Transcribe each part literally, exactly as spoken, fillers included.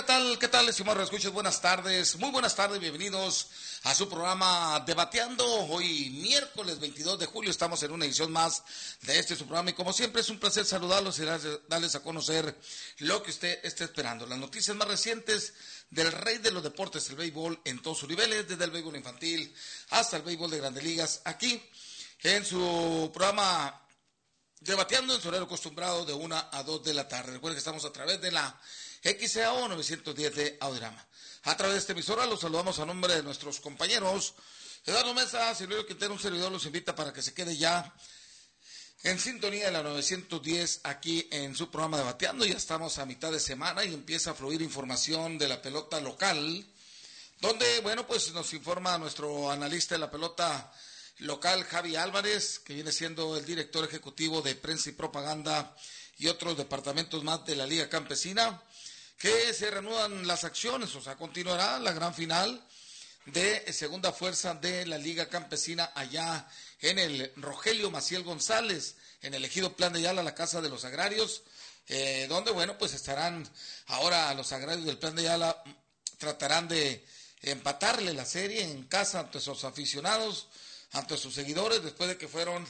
tal? ¿Qué tal, estimados escuchas? Buenas tardes, muy buenas tardes, bienvenidos a su programa Debateando. Hoy miércoles veintidós de julio estamos en una edición más de este su programa y como siempre es un placer saludarlos y darles a conocer lo que usted está esperando. Las noticias más recientes del rey de los deportes, el béisbol en todos sus niveles, desde el béisbol infantil hasta el béisbol de grandes ligas, aquí en su programa Debateando en su horario acostumbrado de una a dos de la tarde. Recuerden que estamos a través de la X A O novecientos diez de Audiorama. A través de esta emisora los saludamos a nombre de nuestros compañeros Eduardo Mesa, Silvio Quintero, un servidor los invita para que se quede ya en sintonía de la novecientos diez aquí en su programa Debateando. Ya estamos a mitad de semana y empieza a fluir información de la pelota local, donde, bueno, pues nos informa nuestro analista de la pelota local, Javi Álvarez, que viene siendo el director ejecutivo de prensa y propaganda y otros departamentos más de la Liga Campesina, que se reanudan las acciones, o sea, continuará la gran final de segunda fuerza de la Liga Campesina allá en el Rogelio Maciel González, en el ejido Plan de Ayala, la Casa de los Agrarios, eh, donde, bueno, pues estarán ahora los agrarios del Plan de Ayala, tratarán de empatarle la serie en casa ante sus aficionados, ante sus seguidores, después de que fueron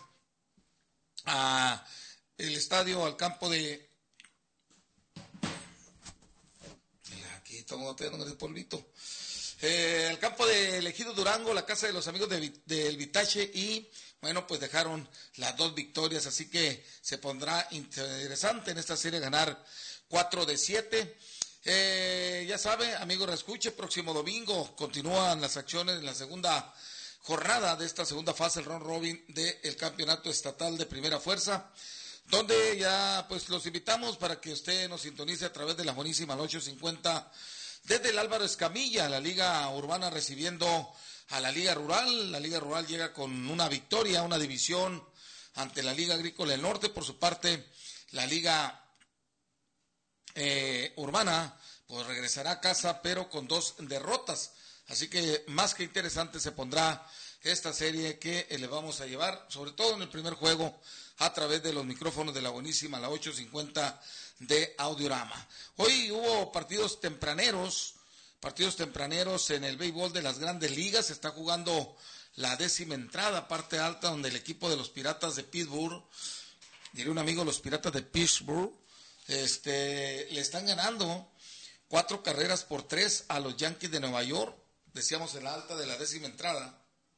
a el estadio, al campo de... Mira, aquí estamos teniendo el polvito. Eh, el campo de Ejido Durango, la casa de los amigos de, del Vitache, y bueno, pues dejaron las dos victorias, así que se pondrá interesante en esta serie ganar cuatro de siete. Eh, ya sabe, amigo reescuche, próximo domingo continúan las acciones en la segunda jornada de esta segunda fase, el round robin del campeonato estatal de primera fuerza, donde ya pues los invitamos para que usted nos sintonice a través de la buenísima al ocho cincuenta desde el Álvaro Escamilla, la Liga Urbana recibiendo a la Liga Rural. La Liga Rural llega con una victoria, una división ante la Liga Agrícola del Norte. Por su parte, la Liga eh, Urbana pues regresará a casa, pero con dos derrotas. Así que más que interesante se pondrá esta serie que le vamos a llevar, sobre todo en el primer juego, a través de los micrófonos de la buenísima, la ocho cincuenta de Audiorama. Hoy hubo partidos tempraneros, partidos tempraneros en el béisbol de las grandes ligas. Se está jugando la décima entrada, parte alta, donde el equipo de los Piratas de Pittsburgh, diré un amigo, los Piratas de Pittsburgh, este, le están ganando cuatro carreras por tres a los Yankees de Nueva York. Decíamos en la alta de la décima entrada,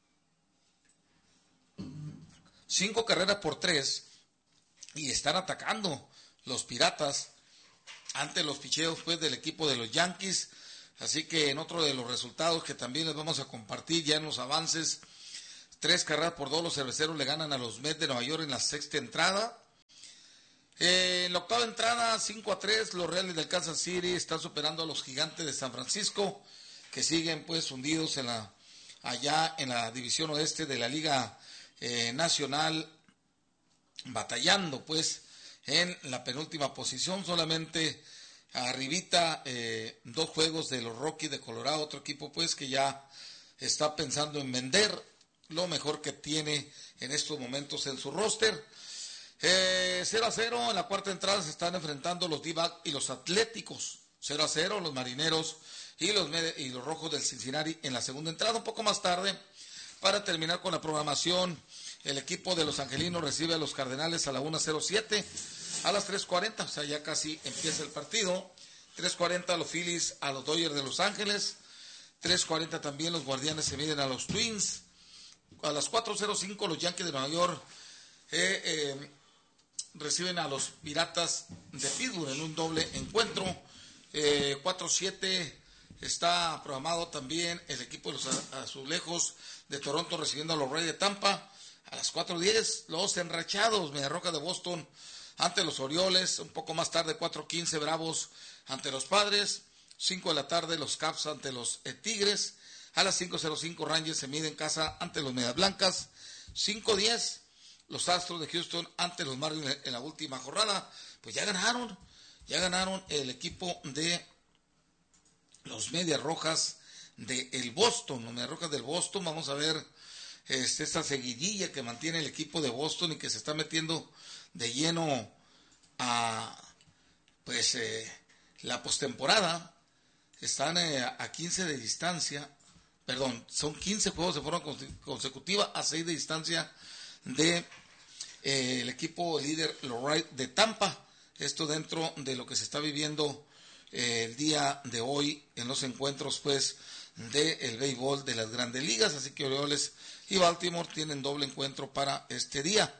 cinco carreras por tres, y están atacando los Piratas ante los picheos pues del equipo de los Yankees. Así que en otro de los resultados que también les vamos a compartir ya en los avances, tres carreras por dos los cerveceros le ganan a los Mets de Nueva York en la sexta entrada. Eh, en la octava entrada, cinco a tres, los Reales del Kansas City están superando a los Gigantes de San Francisco, que siguen pues hundidos en la, allá en la división oeste de la Liga eh, Nacional, batallando pues en la penúltima posición, solamente arribita eh, dos juegos de los Rockies de Colorado, otro equipo pues que ya está pensando en vender lo mejor que tiene en estos momentos en su roster. Eh, cero a cero en la cuarta entrada se están enfrentando los D-Backs y los Atléticos, cero a cero los Marineros y los, y los Rojos del Cincinnati en la segunda entrada. Un poco más tarde, para terminar con la programación, el equipo de los Angelinos recibe a los Cardenales a la una cero siete, a las tres cuarenta, o sea, ya casi empieza el partido. tres cuarenta los Phillies a los Dodgers de Los Ángeles, tres cuarenta también los Guardianes se miden a los Twins, a las cuatro cero cinco los Yankees de Nueva York eh, eh, reciben a los Piratas de Pittsburgh en un doble encuentro. eh, cuatro siete está programado también el equipo de los Azulejos de Toronto recibiendo a los Reyes de Tampa. A las cuatro diez, los enrachados Mediarrojas de Boston ante los Orioles. Un poco más tarde, cuatro quince, Bravos ante los Padres. cinco de la tarde, los Caps ante los eh, Tigres. A las cinco cero cinco, Rangers se mide en casa ante los Medias Blancas. cinco diez, los Astros de Houston ante los Marlins en la última jornada. Pues ya ganaron, ya ganaron el equipo de los Medias Rojas de el Boston, los Medias Rojas del Boston. Vamos a ver este, esta seguidilla que mantiene el equipo de Boston y que se está metiendo de lleno a pues eh, la postemporada. están eh, a quince de distancia, perdón, son quince juegos de forma consecutiva a seis de distancia de eh, el equipo líder los Rays de Tampa. Esto dentro de lo que se está viviendo eh, el día de hoy en los encuentros pues del béisbol de las grandes ligas, así que Orioles y Baltimore tienen doble encuentro para este día.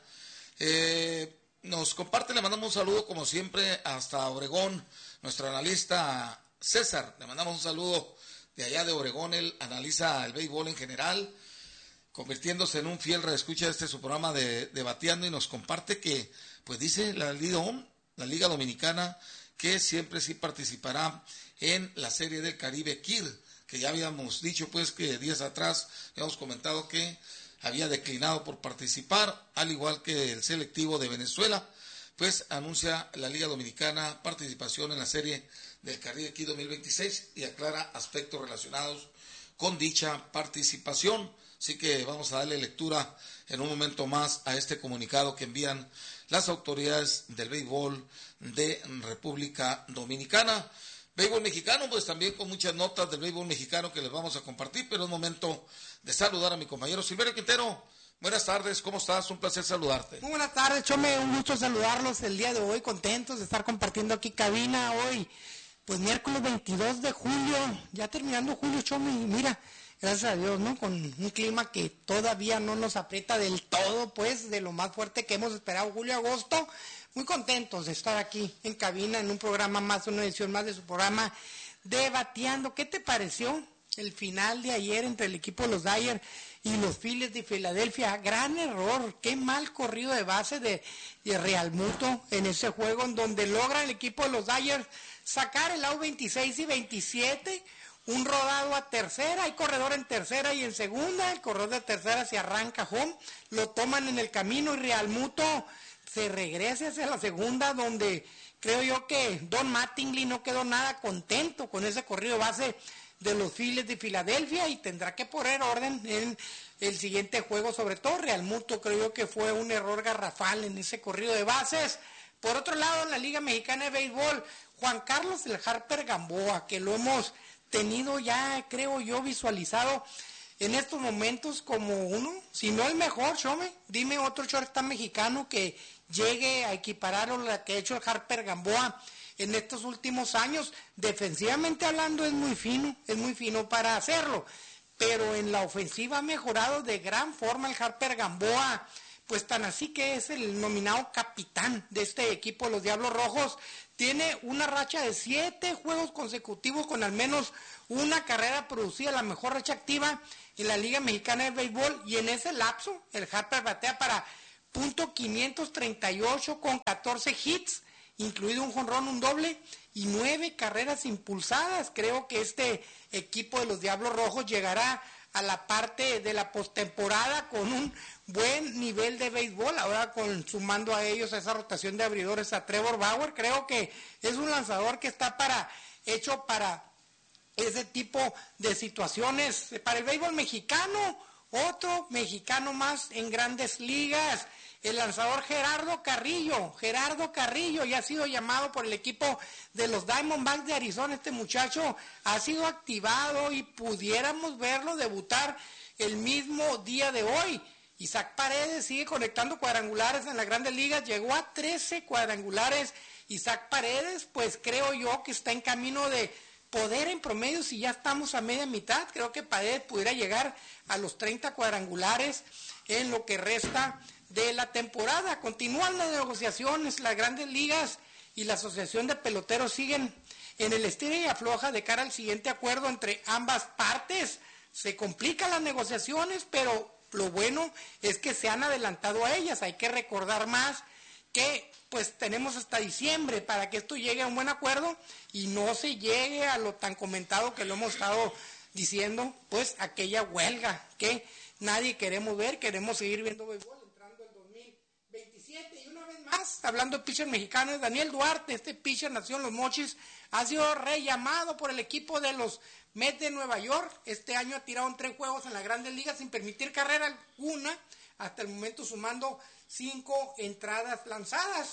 Eh, nos comparte, le mandamos un saludo como siempre hasta Obregón, nuestro analista César, le mandamos un saludo de allá de Obregón. Él analiza el béisbol en general, convirtiéndose en un fiel reescucha de este su programa de, de Bateando, y nos comparte que, pues dice la Liga, la Liga Dominicana, que siempre sí participará en la Serie del Caribe K I R, que ya habíamos dicho pues que días atrás habíamos comentado que había declinado por participar, al igual que el selectivo de Venezuela. Pues anuncia la Liga Dominicana participación en la Serie del Caribe K I R dos mil veintiséis y aclara aspectos relacionados con dicha participación. Así que vamos a darle lectura en un momento más a este comunicado que envían las autoridades del béisbol de República Dominicana. Béisbol mexicano, pues también con muchas notas del béisbol mexicano que les vamos a compartir, pero es momento de saludar a mi compañero Silverio Quintero. Buenas tardes, ¿cómo estás? Un placer saludarte. Muy buenas tardes, Chome, un gusto saludarlos el día de hoy, contentos de estar compartiendo aquí cabina hoy, pues miércoles veintidós de julio, ya terminando julio, Chome, y mira, gracias a Dios, ¿no? Con un clima que todavía no nos aprieta del todo, pues, de lo más fuerte que hemos esperado julio-agosto. Muy contentos de estar aquí en cabina, en un programa más, una edición más de su programa Debateando. ¿Qué te pareció el final de ayer entre el equipo de los Dodgers y los Phillies de Filadelfia? Gran error, qué mal corrido de base de, de Realmuto en ese juego, en donde logra el equipo de los Dodgers sacar el out veintiséis y veintisiete, un rodado a tercera, hay corredor en tercera y en segunda, el corredor de tercera se arranca home, lo toman en el camino y Realmuto se regresa hacia la segunda, donde creo yo que Don Mattingly no quedó nada contento con ese corrido base de los Phillies de Filadelfia y tendrá que poner orden en el siguiente juego, sobre todo Realmuto, creo yo que fue un error garrafal en ese corrido de bases. Por otro lado, en la Liga Mexicana de Béisbol, Juan Carlos el Harper Gamboa, que lo hemos tenido ya, creo yo, visualizado en estos momentos como uno, si no el mejor, Chome, dime otro shortstop mexicano que llegue a equiparar a lo que ha hecho el Harper Gamboa en estos últimos años. Defensivamente hablando es muy fino, es muy fino para hacerlo, pero en la ofensiva ha mejorado de gran forma el Harper Gamboa, pues tan así que es el nominado capitán de este equipo, los Diablos Rojos. Tiene una racha de siete juegos consecutivos con al menos una carrera producida, la mejor racha activa en la Liga Mexicana de Béisbol, y en ese lapso el Harper batea para punto quinientos treinta y ocho con catorce hits, incluido un jonrón, un doble y nueve carreras impulsadas. Creo que este equipo de los Diablos Rojos llegará a la parte de la postemporada con un buen nivel de béisbol, ahora con sumando a ellos a esa rotación de abridores a Trevor Bauer. Creo que es un lanzador que está para hecho para ese tipo de situaciones. Para el béisbol mexicano, otro mexicano más en grandes ligas, el lanzador Gerardo Carrillo. Gerardo Carrillo ya ha sido llamado por el equipo de los Diamondbacks de Arizona. Este muchacho ha sido activado y pudiéramos verlo debutar el mismo día de hoy. Isaac Paredes sigue conectando cuadrangulares en las grandes ligas, llegó a trece cuadrangulares. Isaac Paredes, pues creo yo que está en camino de poder en promedio, si ya estamos a media mitad, creo que Paredes pudiera llegar a los treinta cuadrangulares en lo que resta de la temporada. Continúan las negociaciones, las grandes ligas y la asociación de peloteros siguen en el estira y afloja de cara al siguiente acuerdo entre ambas partes. Se complican las negociaciones, pero lo bueno es que se han adelantado a ellas. Hay que recordar más que pues tenemos hasta diciembre para que esto llegue a un buen acuerdo y no se llegue a lo tan comentado que lo hemos estado diciendo, pues aquella huelga que nadie queremos ver, queremos seguir viendo béisbol entrando el dos mil veintisiete. Y una vez más, hablando de pitcher mexicanos, Daniel Duarte, este pitcher nació en Los Mochis, ha sido rellamado por el equipo de los Mets de Nueva York. Este año ha tirado en tres juegos en las grandes ligas sin permitir carrera alguna, hasta el momento sumando cinco entradas lanzadas.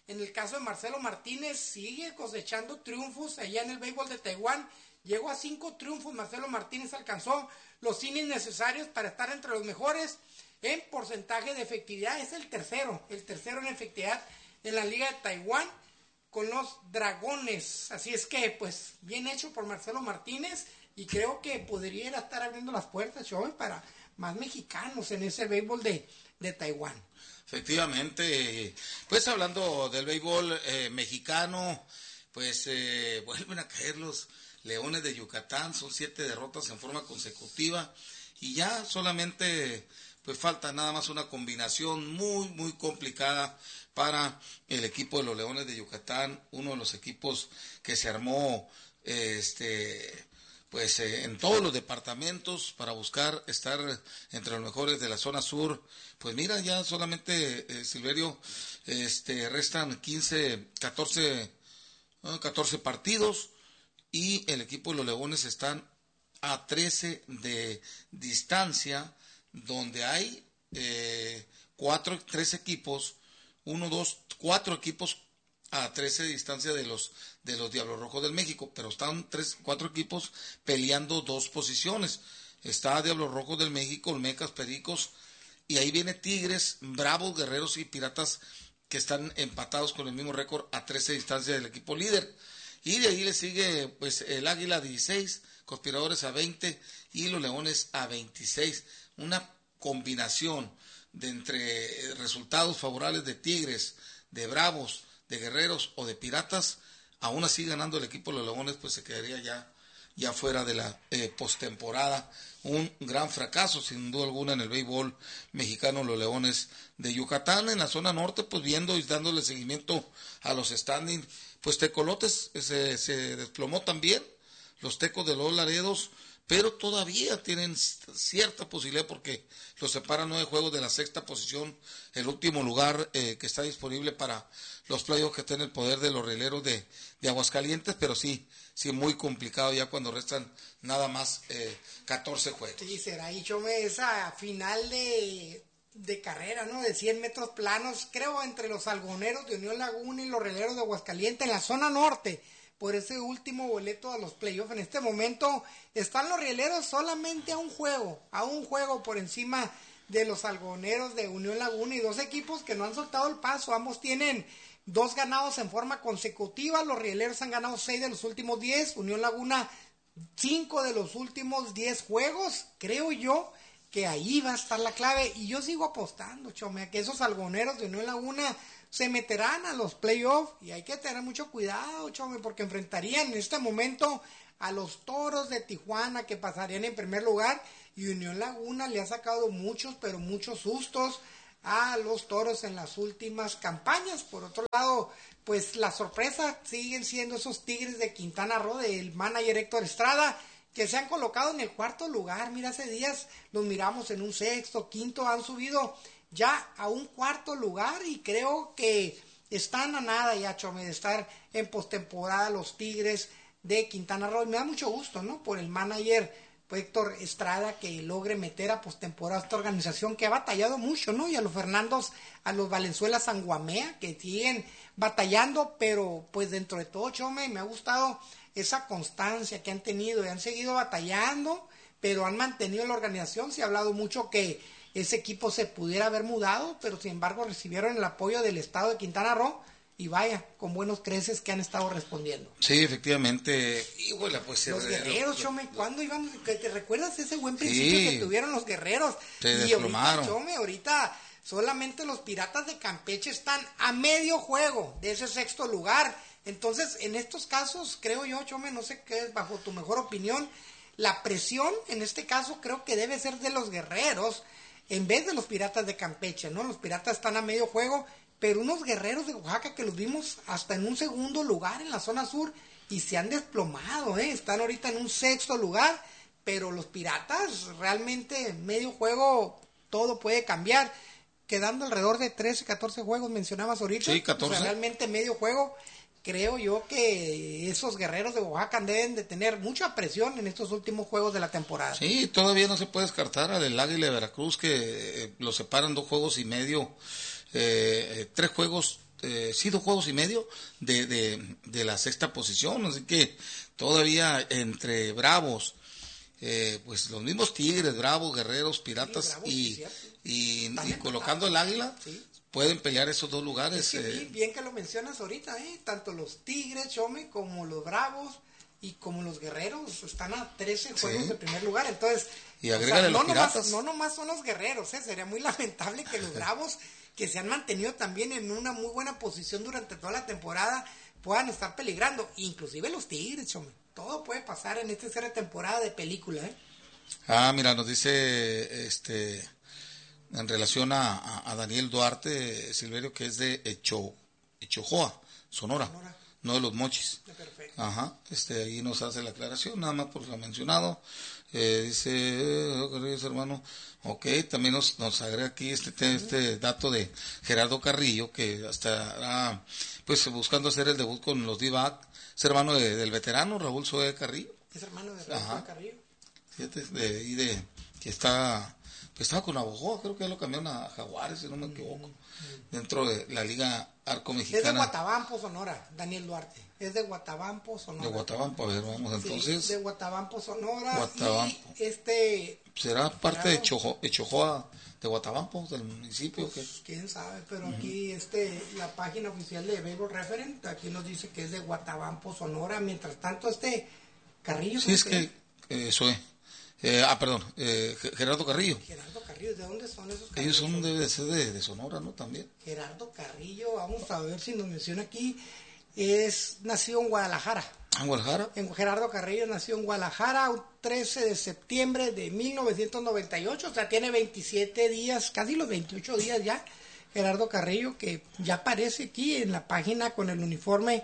En el caso de Marcelo Martínez, sigue cosechando triunfos allá en el béisbol de Taiwán. Llegó a cinco triunfos, Marcelo Martínez alcanzó los innings necesarios para estar entre los mejores en porcentaje de efectividad. Es el tercero, el tercero en efectividad en la Liga de Taiwán con los Dragones. Así es que, pues, bien hecho por Marcelo Martínez y creo que podría estar abriendo las puertas, Chome, para más mexicanos en ese béisbol de, de Taiwán. Efectivamente, pues hablando del béisbol eh, mexicano, pues eh, vuelven a caer los Leones de Yucatán, son siete derrotas en forma consecutiva y ya solamente pues falta nada más una combinación muy muy complicada para el equipo de los Leones de Yucatán, uno de los equipos que se armó eh, este pues eh, en todos los departamentos para buscar estar entre los mejores de la zona sur. Pues mira, ya solamente eh, Silverio, este restan quince, catorce, ¿no? catorce partidos y el equipo de los Leones están a trece de distancia, donde hay eh, cuatro, tres equipos, uno, dos, cuatro equipos a trece de distancia de los de los Diablos Rojos del México, pero están tres, cuatro equipos peleando dos posiciones. Está Diablos Rojos del México, Olmecas, Pericos, y ahí viene Tigres, Bravos, Guerreros y Piratas, que están empatados con el mismo récord a trece de distancia del equipo líder. Y de ahí le sigue pues el Águila a dieciséis, Conspiradores a veinte y los Leones a veintiséis. Una combinación de entre resultados favorables de Tigres, de Bravos, de Guerreros o de Piratas, aún así ganando el equipo de los Leones, pues se quedaría ya, ya fuera de la eh, postemporada. Un gran fracaso, sin duda alguna, en el béisbol mexicano, los Leones de Yucatán. En la zona norte, pues viendo y dándole seguimiento a los standings, pues Tecolotes se, se desplomó también, los Tecos de los Laredos, pero todavía tienen cierta posibilidad porque los separan nueve juegos de la sexta posición, el último lugar eh, que está disponible para los playoffs que están en el poder de los rieleros de, de Aguascalientes, pero sí, sí muy complicado ya cuando restan nada más eh, catorce juegos. Sí, será ahí, Chome, esa final de, de carrera, ¿no? De cien metros planos, creo, entre los algoneros de Unión Laguna y los rieleros de Aguascalientes en la zona norte, por ese último boleto a los playoffs. En este momento están los rieleros solamente a un juego, a un juego por encima de los algoneros de Unión Laguna y dos equipos que no han soltado el paso. Ambos tienen dos ganados en forma consecutiva. Los rieleros han ganado seis de los últimos diez, Unión Laguna cinco de los últimos diez juegos. Creo yo que ahí va a estar la clave y yo sigo apostando, Chome, a que esos algoneros de Unión Laguna se meterán a los playoffs y hay que tener mucho cuidado, Chome, porque enfrentarían en este momento a los Toros de Tijuana, que pasarían en primer lugar, y Unión Laguna le ha sacado muchos, pero muchos sustos a los Toros en las últimas campañas. Por otro lado, pues la sorpresa siguen siendo esos Tigres de Quintana Roo, del manager Héctor Estrada, que se han colocado en el cuarto lugar. Mira, hace días los miramos en un sexto, quinto, han subido ya a un cuarto lugar y creo que están a nada ya, Chome, de estar en postemporada los Tigres de Quintana Roo. Y me da mucho gusto, ¿no? Por el manager pues, Héctor Estrada, que logre meter a postemporada a esta organización que ha batallado mucho, ¿no? Y a los Fernandos, a los Valenzuela Sanguamea, que siguen batallando, pero pues dentro de todo, Chome, me ha gustado esa constancia que han tenido y han seguido batallando, pero han mantenido la organización. Se ha hablado mucho que ese equipo se pudiera haber mudado, pero sin embargo recibieron el apoyo del estado de Quintana Roo y vaya, con buenos creces que han estado respondiendo. Sí, efectivamente. Y bueno, pues los eh, guerreros, lo, Chome, lo, ¿cuándo íbamos? ¿Te recuerdas ese buen principio sí, que tuvieron los guerreros? Se y desplomaron. ahorita, Chome, ahorita solamente los Piratas de Campeche están a medio juego de ese sexto lugar. Entonces, en estos casos, creo yo, Chome, no sé qué es bajo tu mejor opinión, la presión, en este caso, creo que debe ser de los guerreros, en vez de los Piratas de Campeche, ¿no? Los Piratas están a medio juego, pero unos Guerreros de Oaxaca que los vimos hasta en un segundo lugar en la zona sur y se han desplomado, ¿eh? Están ahorita en un sexto lugar, pero los Piratas realmente medio juego todo puede cambiar, quedando alrededor de trece, catorce juegos, mencionabas ahorita. Sí, catorce. O sea, realmente medio juego. Creo yo que esos Guerreros de Oaxaca deben de tener mucha presión en estos últimos juegos de la temporada. Sí, todavía no se puede descartar al Águila de Veracruz, que eh, lo separan dos juegos y medio, eh, tres juegos eh, sí, dos juegos y medio de, de, de la sexta posición, así que todavía entre Bravos, eh, pues los mismos Tigres, Bravos, Guerreros, Piratas Sí, Bravos, y, sí, y, Están y empatados. colocando el Águila, Sí. pueden pelear esos dos lugares. Es que eh, bien, bien que lo mencionas ahorita, ¿eh? Tanto los Tigres, Chome, como los Bravos y como los Guerreros están a trece juegos Sí. de primer lugar. Entonces, Y o agrégale sea, los no, nomás, Piratas. no nomás son los Guerreros, ¿eh? Sería muy lamentable que los Bravos, que se han mantenido también en una muy buena posición durante toda la temporada, puedan estar peligrando. Inclusive los Tigres, Chome. Todo puede pasar en esta serie de temporada de película, ¿eh? Ah, mira, nos dice este en relación a, a, a Daniel Duarte, Silverio, que es de Echo, Echojoa, Sonora, Sonora. no de Los Mochis. Perfecto. Ajá, este, ahí nos hace la aclaración, nada más por lo mencionado. Eh, dice, eh, hermano, ok, también nos, nos agrega aquí este, este dato de Gerardo Carrillo, que hasta ah, pues buscando hacer el debut con los D-Back, es hermano de, del veterano Raúl Zoé Carrillo. Es hermano de Ajá. Raúl Carrillo. Fíjate, de, y de, que está, pues estaba con Navajo, creo que ya lo cambiaron a Jaguares, si no me equivoco, dentro de la Liga Arco Es de Mexicana. Guatabampo, Sonora, Daniel Duarte. Es de Guatabampo, Sonora. De Guatabampo, a ver, vamos entonces. Sí, de Guatabampo, Sonora. Guatabampo. Y este, ¿Será parte de Claro. Chojo, Echojoa, de Guatabampo, del municipio? o qué? pues, quién sabe, pero aquí este, la página oficial de Baseball Reference, aquí nos dice que es de Guatabampo, Sonora. Mientras tanto, este Carrillo. Sí, es ¿cómo se que, eh, Zoé. Eh, ah, perdón, eh, Ge- Gerardo Carrillo. llama? Gerardo Carrillo, ¿de dónde son esos Carrillos? Ellos son, debe de ser de, de Sonora, ¿no? También. Gerardo Carrillo, vamos a ver si nos menciona aquí. Es nacido en Guadalajara. ¿En Guadalajara? En Gerardo Carrillo nació en Guadalajara un trece de septiembre de mil novecientos noventa y ocho, o sea, tiene veintisiete días, casi los veintiocho días ya, Gerardo Carrillo, que ya aparece aquí en la página con el uniforme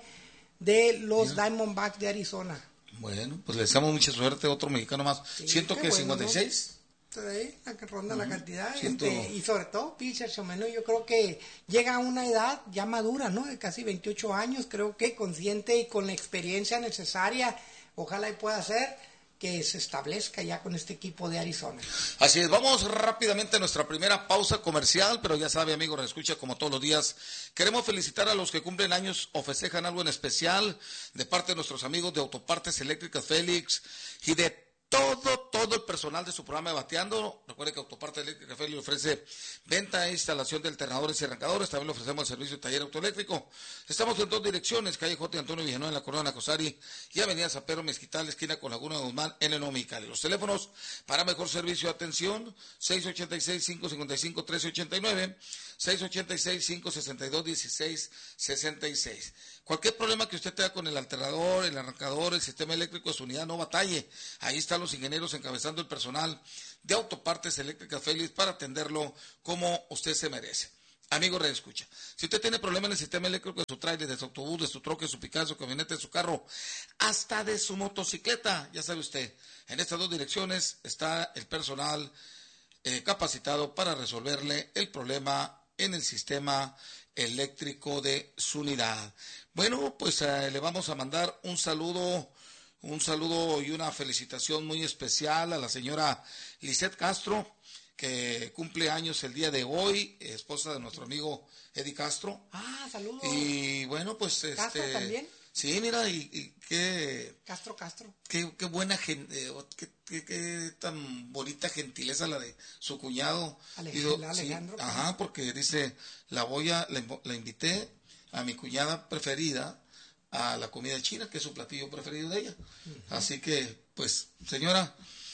de los Mira. Diamondbacks de Arizona. Bueno, pues le deseamos mucha suerte, otro mexicano más. Sí, Siento qué que bueno, cincuenta y seis. Ahí, la que ronda la cantidad, Siento- este, y sobre todo pitcher, Chomeno, yo creo que llega a una edad ya madura, ¿no? De casi veintiocho años, creo que consciente y con la experiencia necesaria, ojalá y pueda ser que se establezca ya con este equipo de Arizona. Así es, vamos rápidamente a nuestra primera pausa comercial, pero ya sabe, amigo, escucha como todos los días. Queremos felicitar a los que cumplen años o festejan algo en especial de parte de nuestros amigos de Autopartes Eléctricas Félix y de todo, todo el personal de su programa de Bateando. Recuerde que Autopartes Eléctricas Félix ofrece venta e instalación de alternadores y arrancadores. También le ofrecemos el servicio de taller autoeléctrico. Estamos en dos direcciones, calle J. Antonio Villanueva en la Corona Cosari y avenida San Pedro Mezquital, esquina con Laguna de Guzmán, en el Nuevo Mexicali. Los teléfonos para mejor servicio de atención, seis ocho seis, cinco cinco cinco, uno tres ocho nueve, seis ocho seis, cinco seis dos, uno seis seis seis. Cualquier problema que usted tenga con el alternador, el arrancador, el sistema eléctrico de su unidad, no batalle. Ahí están los ingenieros encabezando el personal de Autopartes Eléctricas Félix para atenderlo como usted se merece. Amigo reescucha, si usted tiene problemas en el sistema eléctrico de su tráiler, de su autobús, de su troque, de su pickup, de su camioneta, de su carro, hasta de su motocicleta, ya sabe usted, en estas dos direcciones está el personal eh, capacitado para resolverle el problema en el sistema eléctrico de su unidad. Bueno, pues eh, le vamos a mandar un saludo, un saludo y una felicitación muy especial a la señora Lisette Castro, que cumple años el día de hoy, esposa de nuestro amigo Eddie Castro. Ah, saludos. Y bueno, pues ¿Castro este también? sí, mira, y, y qué Castro Castro. Qué, qué buena gente, qué, qué, qué tan bonita gentileza la de su cuñado. Ale- Digo, Alejandro. sí, ajá, porque dice, la voy a, la, invo- la invité a mi cuñada preferida a la comida china, que es su platillo preferido de ella. Así que, pues, señora,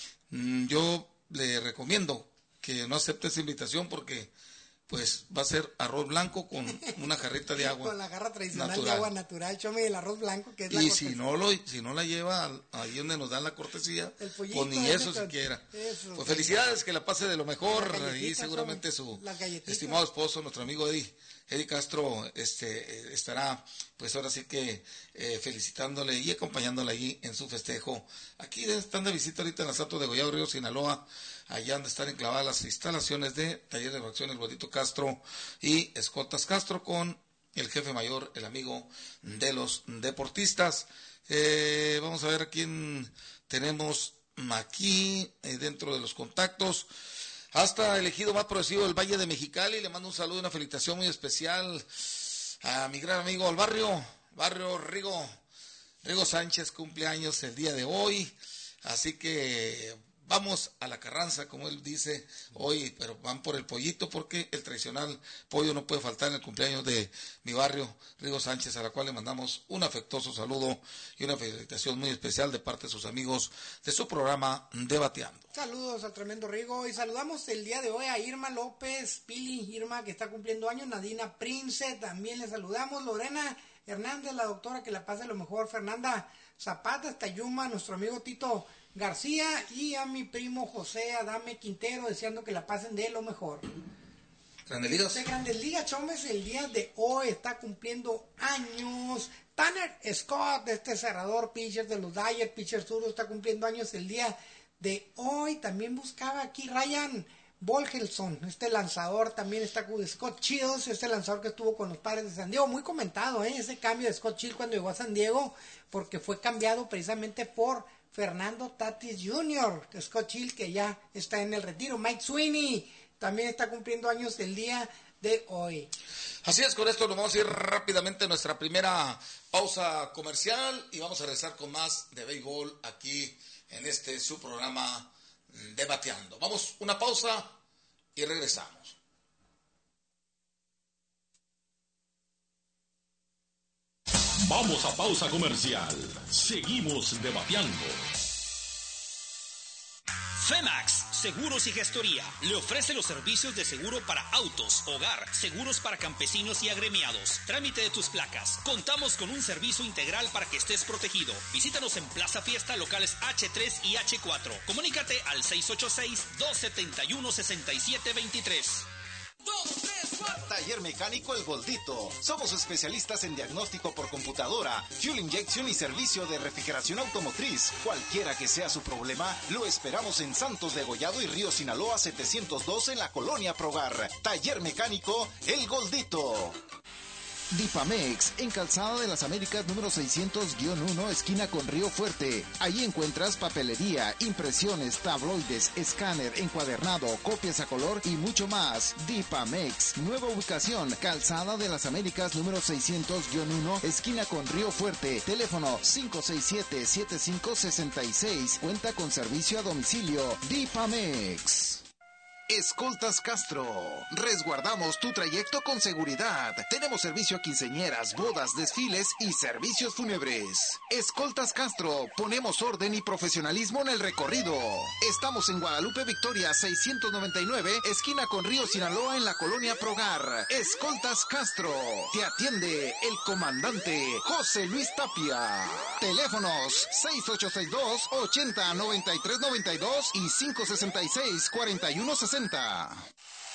mm, yo le recomiendo que no acepte esa invitación porque pues va a ser arroz blanco con una jarrita de agua. Con la garra tradicional natural. de agua natural, Chome, el arroz blanco, que es la Y cortesía. si no lo si no la lleva al- ahí donde nos dan la cortesía, El pollito, pues ni ese eso con- siquiera. eso, Pues sí. felicidades, que la pase de lo mejor. Las galletitas, Y seguramente Chome, su las galletitas. estimado esposo, nuestro amigo Eddie, Eddie Castro, este eh, estará pues ahora sí que eh, felicitándole y acompañándole allí en su festejo. Aquí están de visita ahorita en la Santo de Goyao, Río Sinaloa, allá donde están enclavadas las instalaciones de Taller de Fracción El Bodito Castro y Escoltas Castro con el jefe mayor, el amigo de los deportistas. Eh, vamos a ver a quién tenemos aquí eh, dentro de los contactos. Hasta elegido más progresivo del Valle de Mexicali, le mando un saludo y una felicitación muy especial a mi gran amigo al barrio, barrio Rigo, Rigo Sánchez, cumpleaños el día de hoy, así que vamos a la carranza, como él dice hoy, pero van por el pollito porque el tradicional pollo no puede faltar en el cumpleaños de mi barrio, Rigo Sánchez, a la cual le mandamos un afectuoso saludo y una felicitación muy especial de parte de sus amigos de su programa Debateando. Saludos al tremendo Rigo y saludamos el día de hoy a Irma López, Pili, Irma que está cumpliendo años, Nadina Prince, también le saludamos, Lorena Hernández, la doctora, que la pase lo mejor, Fernanda Zapata, Tayuma, nuestro amigo Tito García y a mi primo José Adame Quintero, deseando que la pasen de lo mejor. Grandes Ligas. De Grandes Ligas, Chomes, el día de hoy está cumpliendo años. Tanner Scott, este cerrador pitcher de los Dodgers, pitcher zurdo, está cumpliendo años el día de hoy. También buscaba aquí Ryan Bolgelson, este lanzador, también está con Scott Childs, este lanzador que estuvo con los Padres de San Diego, muy comentado, ¿eh? Ese cambio de Scott Childs cuando llegó a San Diego, porque fue cambiado precisamente por Fernando Tatis junior, Scott Childs, que ya está en el retiro. Mike Sweeney también está cumpliendo años el día de hoy. Así es, con esto nos vamos a ir rápidamente a nuestra primera pausa comercial y vamos a regresar con más de béisbol aquí en este su programa Debateando. Vamos, una pausa y regresamos. Vamos a pausa comercial. Seguimos debateando. Femax Seguros y Gestoría le ofrece los servicios de seguro para autos, hogar, seguros para campesinos y agremiados, trámite de tus placas. Contamos con un servicio integral para que estés protegido. Visítanos en Plaza Fiesta, locales hache tres y hache cuatro. Comunícate al seis ocho seis, dos siete uno, seis siete dos tres. Taller Mecánico El Goldito. Somos especialistas en diagnóstico por computadora, fuel injection y servicio de refrigeración automotriz. Cualquiera que sea su problema, lo esperamos en Santos de Gollado y Río Sinaloa setecientos dos en la Colonia Progar. Taller Mecánico El Goldito. Dipamex, en Calzada de las Américas número seiscientos uno, esquina con Río Fuerte. Allí encuentras papelería, impresiones, tabloides, escáner, encuadernado, copias a color y mucho más. Dipamex, nueva ubicación, Calzada de las Américas número seiscientos uno, esquina con Río Fuerte. Teléfono cinco seis siete, siete cinco seis seis. Cuenta con servicio a domicilio. Dipamex. Escoltas Castro. Resguardamos tu trayecto con seguridad. Tenemos servicio a quinceañeras, bodas, desfiles y servicios fúnebres. Escoltas Castro. Ponemos orden y profesionalismo en el recorrido. Estamos en Guadalupe Victoria seiscientos noventa y nueve, esquina con Río Sinaloa en la Colonia Progar. Escoltas Castro. Te atiende el comandante José Luis Tapia. Teléfonos seis ocho seis dos, ochenta, noventa y tres noventa y dos y cinco seis seis, cuarenta y uno sesenta.